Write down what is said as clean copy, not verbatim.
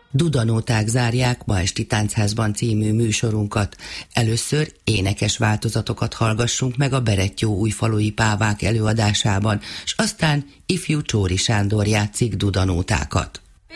Dudanóták zárják ma esti Táncházban című műsorunkat. Először énekes változatokat hallgassunk meg a Berettyó-újfalui pávák előadásában, s aztán ifjú Csóri Sándor játszik dudanótákat.